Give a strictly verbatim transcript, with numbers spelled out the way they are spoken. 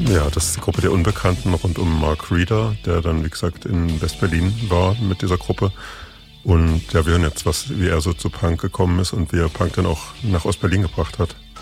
Ja, das ist die Gruppe der Unbekannten rund um Mark Reeder, der dann, wie gesagt, in West-Berlin war mit dieser Gruppe. Und ja, wir hören jetzt, was, wie er so zu Punk gekommen ist und wie er Punk dann auch nach Ost-Berlin gebracht hat.